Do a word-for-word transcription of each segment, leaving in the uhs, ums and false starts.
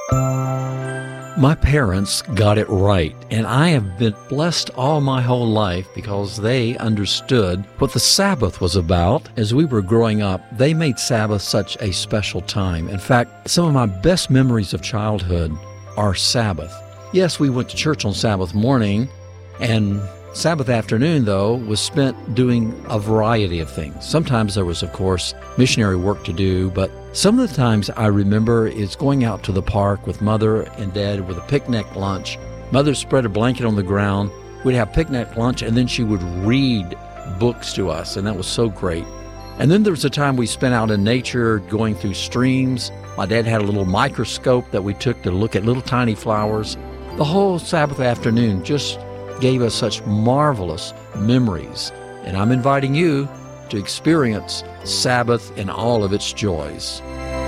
My parents got it right, and I have been blessed all my whole life because they understood what the Sabbath was about. As we were growing up, they made Sabbath such a special time. In fact, some of my best memories of childhood are Sabbath. Yes, we went to church on Sabbath morning, and Sabbath afternoon, though, was spent doing a variety of things. Sometimes there was, of course, missionary work to do, but some of the times I remember is going out to the park with Mother and Dad with a picnic lunch. Mother spread a blanket on the ground. We'd have picnic lunch, and then she would read books to us, and that was so great. And then there was a time we spent out in nature going through streams. My dad had a little microscope that we took to look at little tiny flowers. The whole Sabbath afternoon just gave us such marvelous memories. And I'm inviting you to experience Sabbath in all of its joys.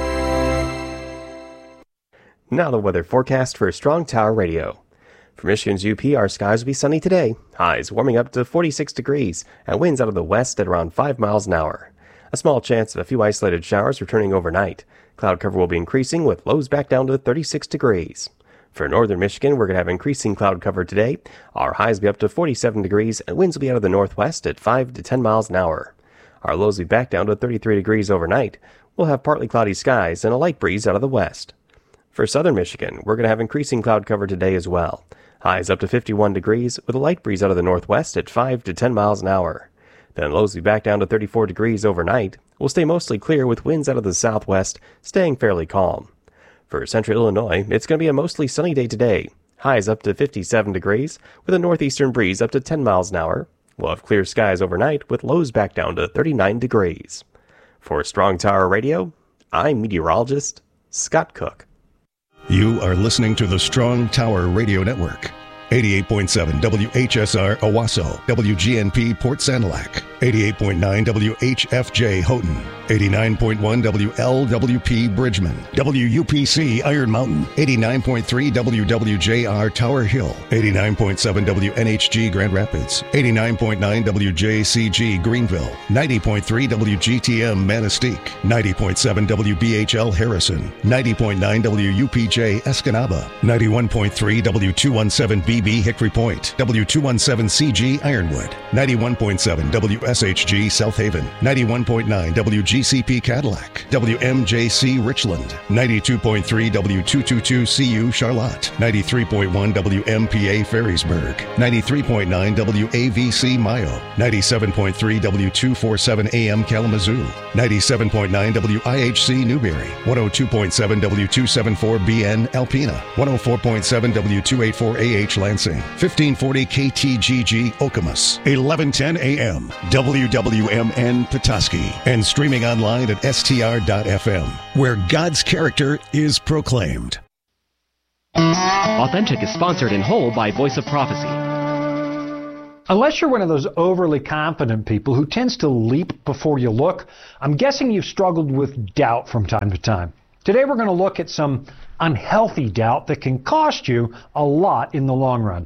Now the weather forecast for Strong Tower Radio. For Michigan's U P, our skies will be sunny today. Highs warming up to forty-six degrees and winds out of the west at around five miles an hour. A small chance of a few isolated showers returning overnight. Cloud cover will be increasing with lows back down to thirty-six degrees. For northern Michigan, we're going to have increasing cloud cover today. Our highs will be up to forty-seven degrees, and winds will be out of the northwest at five to ten miles an hour. Our lows will be back down to thirty-three degrees overnight. We'll have partly cloudy skies and a light breeze out of the west. For southern Michigan, we're going to have increasing cloud cover today as well. Highs up to fifty-one degrees, with a light breeze out of the northwest at five to ten miles an hour. Then lows will be back down to thirty-four degrees overnight. We'll stay mostly clear with winds out of the southwest, staying fairly calm. For central Illinois, it's going to be a mostly sunny day today. Highs up to fifty-seven degrees, with a northeastern breeze up to ten miles an hour. We'll have clear skies overnight, with lows back down to thirty-nine degrees. For Strong Tower Radio, I'm meteorologist Scott Cook. You are listening to the Strong Tower Radio Network. eighty-eight point seven W H S R Owasso, W G N P Port Sanilac, eighty-eight point nine W H F J Houghton, eighty-nine point one W L W P Bridgman, W U P C Iron Mountain, eighty-nine point three W W J R Tower Hill, eighty-nine point seven W N H G Grand Rapids, eighty-nine point nine W J C G Greenville, ninety point three W G T M Manistee, ninety point seven W B H L Harrison, ninety point nine W U P J Escanaba, ninety-one point three W two seventeen B B Hickory Point, W two seventeen C G Ironwood, ninety-one point seven W S H G South Haven, ninety-one point nine W G C P Cadillac, W M J C Richland, ninety-two point three W two twenty-two C U Charlotte, ninety-three point one W M P A Ferrisburg, ninety-three point nine W A V C Mayo, ninety-seven point three W two forty-seven A M Kalamazoo, ninety-seven point nine W I H C Newberry, one oh two point seven W two seventy-four B N Alpena, one oh four point seven W two eighty-four A H Lansing, fifteen forty K T G G Okemos, eleven ten A M W W M N Petoskey, and streaming online at S T R dot F M, where God's character is proclaimed. Authentic is sponsored in whole by Voice of Prophecy. Unless you're one of those overly confident people who tends to leap before you look, I'm guessing you've struggled with doubt from time to time. Today we're going to look at some unhealthy doubt that can cost you a lot in the long run.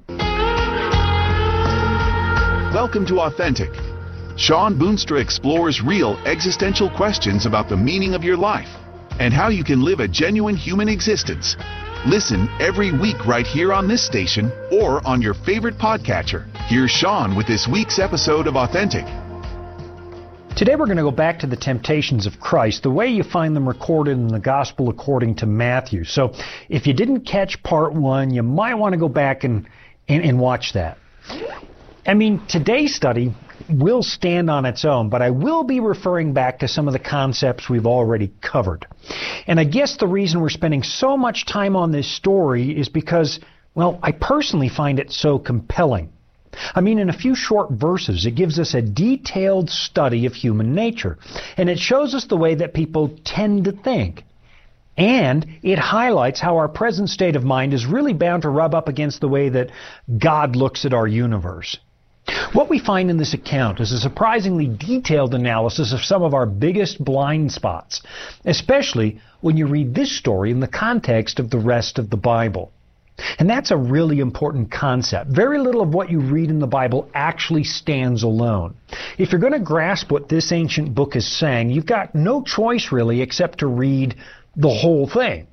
Welcome to Authentic. Sean Boonstra explores real existential questions about the meaning of your life and how you can live a genuine human existence. Listen every week right here on this station or on your favorite podcatcher. Here's Sean with this week's episode of Authentic. Today we're going to go back to the temptations of Christ, the way you find them recorded in the Gospel according to Matthew. So if you didn't catch part one, you might want to go back and, and, and watch that. I mean, today's study will stand on its own, but I will be referring back to some of the concepts we've already covered. And I guess the reason we're spending so much time on this story is because, well, I personally find it so compelling. I mean, in a few short verses, it gives us a detailed study of human nature, and it shows us the way that people tend to think. And it highlights how our present state of mind is really bound to rub up against the way that God looks at our universe. What we find in this account is a surprisingly detailed analysis of some of our biggest blind spots, especially when you read this story in the context of the rest of the Bible. And that's a really important concept. Very little of what you read in the Bible actually stands alone. If you're going to grasp what this ancient book is saying, you've got no choice really except to read the whole thing.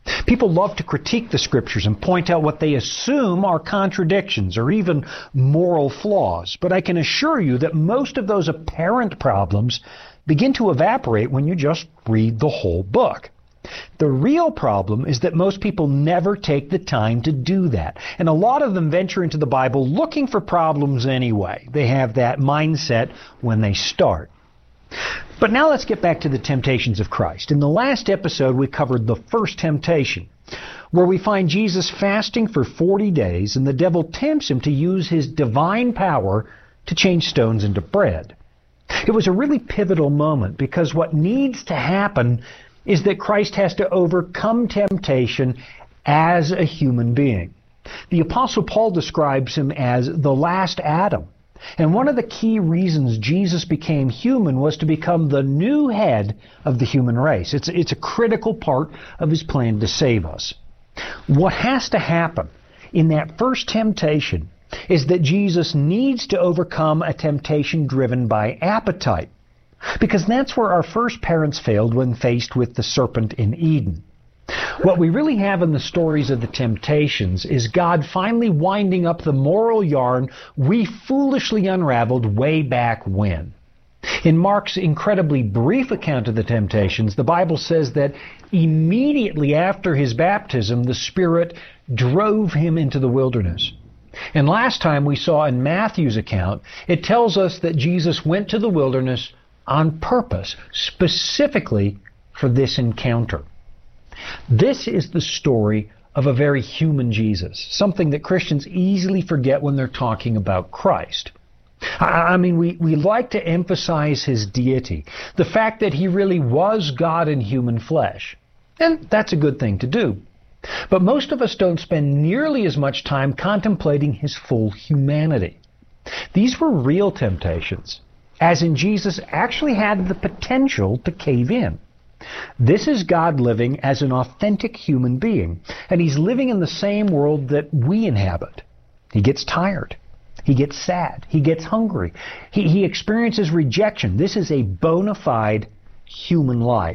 People love to critique the Scriptures and point out what they assume are contradictions or even moral flaws. But I can assure you that most of those apparent problems begin to evaporate when you just read the whole book. The real problem is that most people never take the time to do that. And a lot of them venture into the Bible looking for problems anyway. They have that mindset when they start. But now let's get back to the temptations of Christ. In the last episode, we covered the first temptation, where we find Jesus fasting for forty days, and the devil tempts him to use his divine power to change stones into bread. It was a really pivotal moment, because what needs to happen is that Christ has to overcome temptation as a human being. The Apostle Paul describes him as the last Adam. And one of the key reasons Jesus became human was to become the new head of the human race. It's, it's a critical part of his plan to save us. What has to happen in that first temptation is that Jesus needs to overcome a temptation driven by appetite. Because that's where our first parents failed when faced with the serpent in Eden. What we really have in the stories of the temptations is God finally winding up the moral yarn we foolishly unraveled way back when. In Mark's incredibly brief account of the temptations, the Bible says that immediately after his baptism, the Spirit drove him into the wilderness. And last time we saw in Matthew's account, it tells us that Jesus went to the wilderness on purpose, specifically for this encounter. This is the story of a very human Jesus, something that Christians easily forget when they're talking about Christ. I mean, we, we like to emphasize his deity, the fact that he really was God in human flesh. And that's a good thing to do. But most of us don't spend nearly as much time contemplating his full humanity. These were real temptations, as in Jesus actually had the potential to cave in. This is God living as an authentic human being, and he's living in the same world that we inhabit. He gets tired. He gets sad. He gets hungry. He, he experiences rejection. This is a bona fide human life.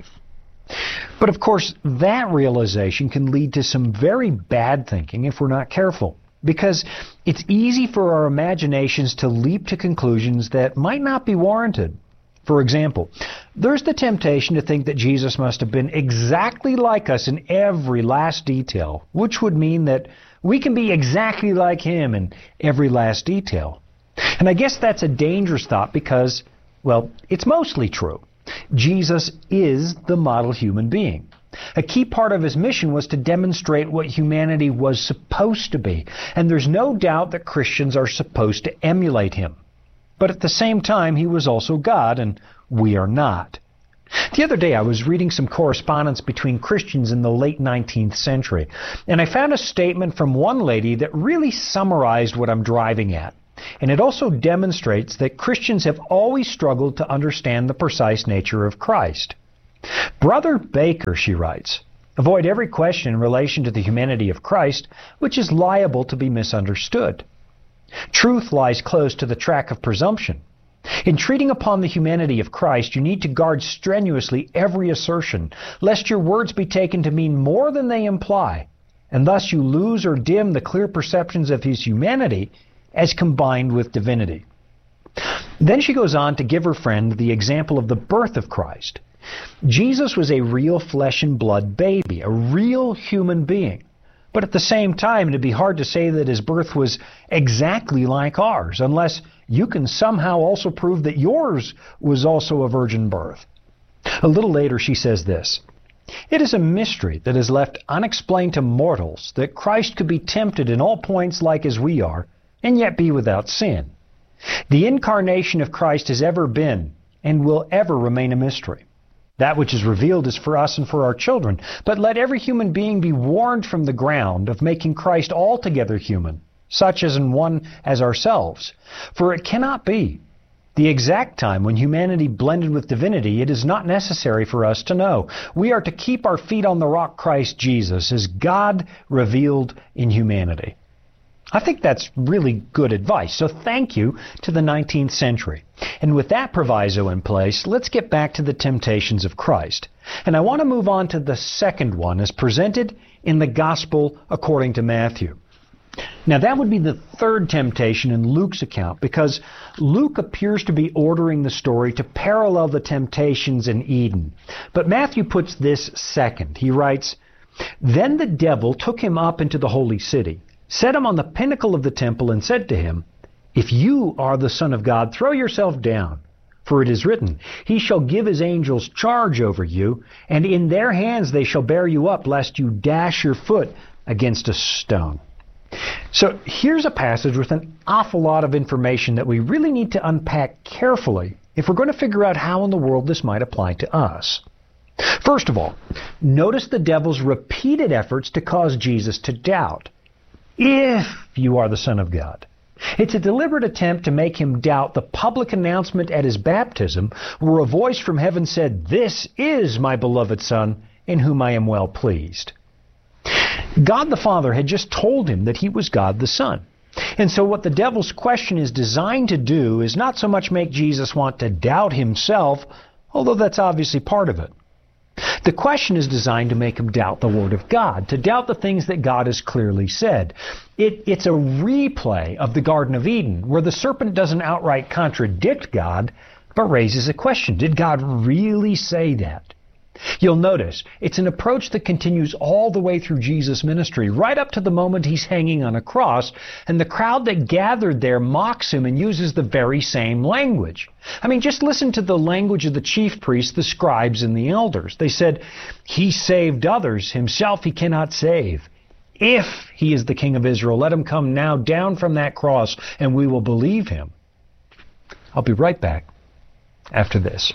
But of course, that realization can lead to some very bad thinking if we're not careful, because it's easy for our imaginations to leap to conclusions that might not be warranted. For example, there's the temptation to think that Jesus must have been exactly like us in every last detail, which would mean that we can be exactly like him in every last detail. And I guess that's a dangerous thought because, well, it's mostly true. Jesus is the model human being. A key part of his mission was to demonstrate what humanity was supposed to be, and there's no doubt that Christians are supposed to emulate him. But at the same time, he was also God, and we are not. The other day, I was reading some correspondence between Christians in the late nineteenth century, and I found a statement from one lady that really summarized what I'm driving at. And it also demonstrates that Christians have always struggled to understand the precise nature of Christ. Brother Baker, she writes, avoid every question in relation to the humanity of Christ, which is liable to be misunderstood. Truth lies close to the track of presumption. In treating upon the humanity of Christ, you need to guard strenuously every assertion, lest your words be taken to mean more than they imply, and thus you lose or dim the clear perceptions of his humanity as combined with divinity. Then she goes on to give her friend the example of the birth of Christ. Jesus was a real flesh and blood baby, a real human being. But at the same time, it'd be hard to say that his birth was exactly like ours, unless you can somehow also prove that yours was also a virgin birth. A little later, she says this, it is a mystery that is left unexplained to mortals that Christ could be tempted in all points like as we are, and yet be without sin. The incarnation of Christ has ever been and will ever remain a mystery. That which is revealed is for us and for our children. But let every human being be warned from the ground of making Christ altogether human, such as in one as ourselves. For it cannot be. The exact time when humanity blended with divinity, it is not necessary for us to know. We are to keep our feet on the rock Christ Jesus as God revealed in humanity. I think that's really good advice, so thank you to the nineteenth century. And with that proviso in place, let's get back to the temptations of Christ. And I want to move on to the second one as presented in the Gospel according to Matthew. Now that would be the third temptation in Luke's account, because Luke appears to be ordering the story to parallel the temptations in Eden. But Matthew puts this second. He writes, "Then the devil took him up into the holy city, set him on the pinnacle of the temple, and said to him, 'If you are the Son of God, throw yourself down. For it is written, He shall give His angels charge over you, and in their hands they shall bear you up, lest you dash your foot against a stone.'" So here's a passage with an awful lot of information that we really need to unpack carefully if we're going to figure out how in the world this might apply to us. First of all, notice the devil's repeated efforts to cause Jesus to doubt. If you are the Son of God. It's a deliberate attempt to make him doubt the public announcement at his baptism, where a voice from heaven said, "This is my beloved Son, in whom I am well pleased." God the Father had just told him that he was God the Son. And so what the devil's question is designed to do is not so much make Jesus want to doubt himself, although that's obviously part of it. The question is designed to make him doubt the Word of God, to doubt the things that God has clearly said. It, it's a replay of the Garden of Eden, where the serpent doesn't outright contradict God, but raises a question. Did God really say that? You'll notice it's an approach that continues all the way through Jesus' ministry, right up to the moment he's hanging on a cross, and the crowd that gathered there mocks him and uses the very same language. I mean, just listen to the language of the chief priests, the scribes, and the elders. They said, "He saved others, himself he cannot save. If he is the King of Israel, let him come now down from that cross, and we will believe him." I'll be right back after this.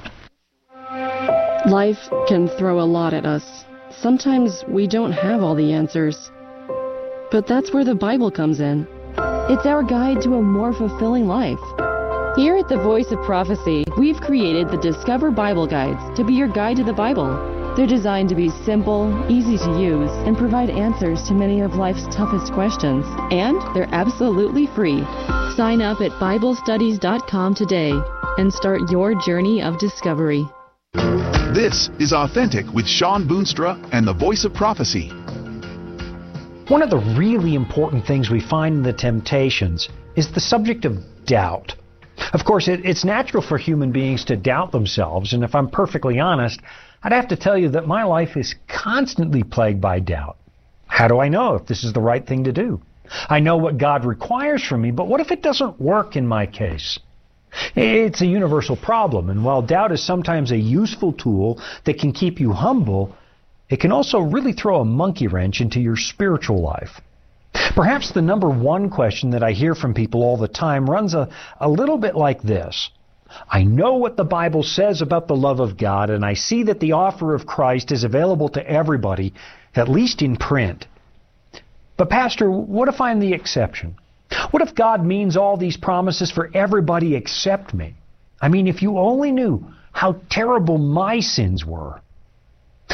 Life can throw a lot at us. Sometimes we don't have all the answers. But that's where the Bible comes in. It's our guide to a more fulfilling life. Here at the Voice of Prophecy, we've created the Discover Bible Guides to be your guide to the Bible. They're designed to be simple, easy to use, and provide answers to many of life's toughest questions. And they're absolutely free. Sign up at Bible Studies dot com today and start your journey of discovery. This is Authentic with Shawn Boonstra and the Voice of Prophecy. One of the really important things we find in the temptations is the subject of doubt. Of course, it, it's natural for human beings to doubt themselves, and if I'm perfectly honest, I'd have to tell you that my life is constantly plagued by doubt. How do I know if this is the right thing to do? I know what God requires from me, but what if it doesn't work in my case? It's a universal problem, and while doubt is sometimes a useful tool that can keep you humble, it can also really throw a monkey wrench into your spiritual life. Perhaps the number one question that I hear from people all the time runs a, a little bit like this. I know what the Bible says about the love of God, and I see that the offer of Christ is available to everybody, at least in print. But Pastor, what if I'm the exception? What if God means all these promises for everybody except me? I mean, if you only knew how terrible my sins were.